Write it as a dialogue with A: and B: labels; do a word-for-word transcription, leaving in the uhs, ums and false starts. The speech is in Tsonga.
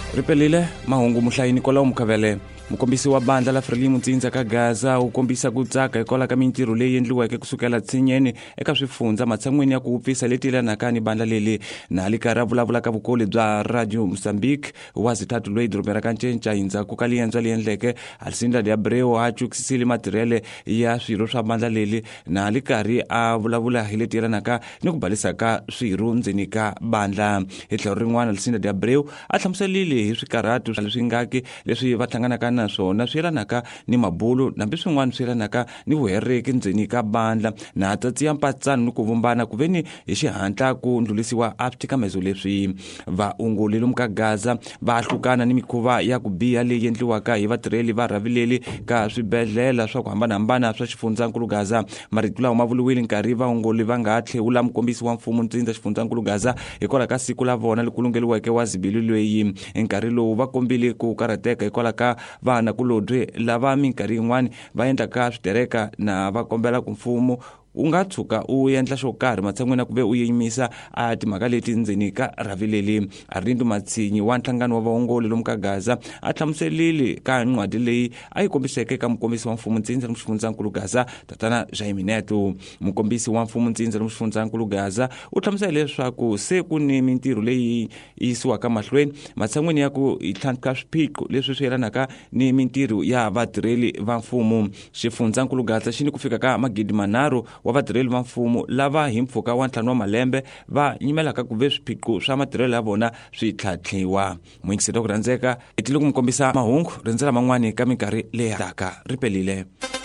A: Ripelile mahungu muhlayini kola umkhavele mukombisi wa bandla la Frelimo Ntsindza ka Gaza u kombisa ku tsaka hikwala ka mintirho leyi endliweke kusukela tshinyeni eka swifundzha matshan'wini ya ku upfisa leti yelanaka ni bandla leli na li karhi a vulavula ka vukoli bya Radio Mozambique wa Zithathu loyi dromera ka ncenca hindza ku kaliyendzwa li endleke Alcinda de Abreu a cukisile matirhele ya swirho swa bandla leli na li karhi a vulavula hi leti yelanaka ni ku balisa ka swirho ndzeni ka bandla. Hi tlhelo rin'wana Alcinda de Abreu a hlamuserile hi swikarhatu leswi ngaki leswi va hlanganaka naswona swi yelanaka ni mabulu nambe swin'wana swi yelanaka ni vuhereki ndzeni ka bandla na tatsiya mpatsano ni ku vumbana ku veni hi xihatla ku ndlulisiwa a switikamezo leswi vaongoli lomu ka Gaza va hlukana ni mikhuva ya ku biha leyi endliwaka hi vatirheli va ravileli ka swibedhlela swa ku hambanahambana swa xifundzankulu Gaza. Marito lawa ma vuliwile nkarhi vaongoli va nga tlhewula mukombisi wa mfumo Ntsindza xifundzankulu Gaza hikwalaho ka siku la vona likulungeliweke wa Zibili lweyi. Nkarhi lowu va kombile ku karhateka hikwalaho ka vana kulobye lava minkarhi yin'wana va endlaka switereka na va kombela ku mfumo u nga tshuka u endla xo karhi matshan'wini ku ve u yimisa a timhaka leti ndzeni ka ravileli. Arlindo Matsinyi wa nhlangano wa vaongoli lomu ka Gaza a hlamuselile ka nqwadi leyi a yi kombiseke ka mukombisi wa mfumo Ntsindza lomu xifundzankulu Gaza tatana Jaime Neto. Mukombisi wa mfumo Ntsindza lomu xifundzankulu Gaza u hlamusele leswaku se ku ni mintirho leyi yisiwaka mahlweni matshan'wini ya ku yi tlhantlha swiphiqo leswi swi yelanaka ni mintirho ya vatirheli va mfumo. Xifundzankulu Gaza xi ni ku fika ka magidi manharhu wa vatirheli va mfumo lava hi mpfhuka wa ntlhanu wa malembe va yimelaka ku ve swiphiqo swa matirhelo ya vona swi tlhantlhiwa. Muyingiseri wa ku rhandzeka i tile ku mi kombisa mahungu rindzela man'wani ka minkarhi leyi taka. Ripelile.